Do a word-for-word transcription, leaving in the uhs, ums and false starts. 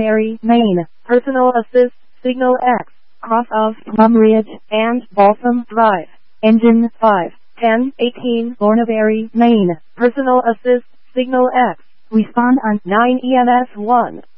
Ferry, Maine. Personal assist, signal X. Cross of Plum Ridge and Balsam Drive. Engine five ten eighteen Thornaberry, Maine. Personal assist, signal X. Respond on nine E M S one.